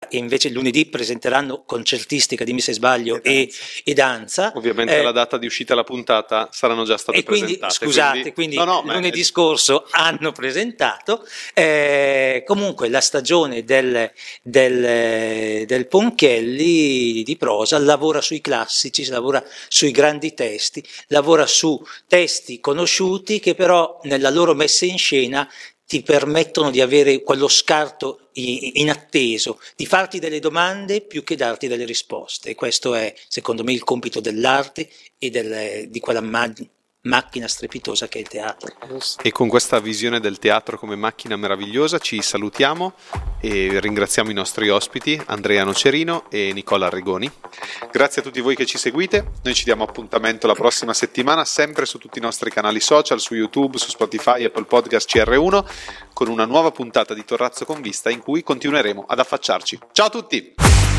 e invece il lunedì presenteranno concertistica, dimmi se sbaglio, e danza. Ovviamente alla data di uscita la puntata saranno già state presentate. Scusate, quindi lunedì scorso hanno presentato. Comunque la stagione del Ponchelli di prosa lavora sui classici, lavora sui grandi testi, lavora su testi conosciuti che però nella loro messa in scena ti permettono di avere quello scarto inatteso, di farti delle domande più che darti delle risposte. E questo è, secondo me, il compito dell'arte e di quella macchina strepitosa che è il teatro. E con questa visione del teatro come macchina meravigliosa ci salutiamo e ringraziamo i nostri ospiti Andrea Nocerino e Nicola Arrigoni. Grazie a tutti voi che ci seguite, noi ci diamo appuntamento la prossima settimana sempre su tutti i nostri canali social, su YouTube, su Spotify, Apple Podcast, CR1, con una nuova puntata di Torrazzo con Vista in cui continueremo ad affacciarci. Ciao a tutti!